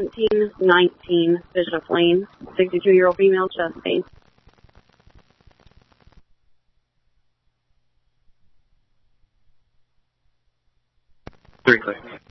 1719 Bishop Lane, 62-year-old female, chest pain. Three clear.